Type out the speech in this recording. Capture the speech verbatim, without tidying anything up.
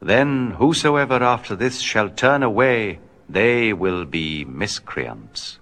Then whosoever after this shall turn away, they will be miscreants.